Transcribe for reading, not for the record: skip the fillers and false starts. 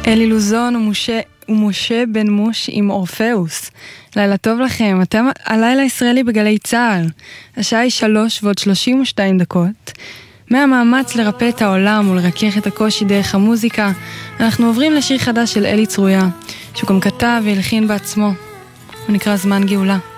אלי לוזון ומשה בן מוש עם אורפאוס. לילה טוב לכם, אתם הלילה ישראלי בגלי צהל. השעה היא 3:32. מהמאמץ לרפא את העולם ולרכך את הקושי דרך המוזיקה, אנחנו עוברים לשיר חדש של אלי צרויה, שהוא גם כתב והלחין בעצמו. הוא נקרא זמן גאולה.